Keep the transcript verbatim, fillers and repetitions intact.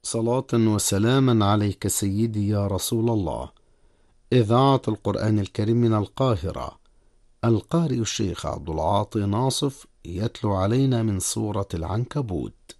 صلاة وسلاما عليك سيدي يا رسول الله. إذاعة القرآن الكريم من القاهرة، القارئ الشيخ عبد العاطي ناصف يتلو علينا من سورة العنكبوت.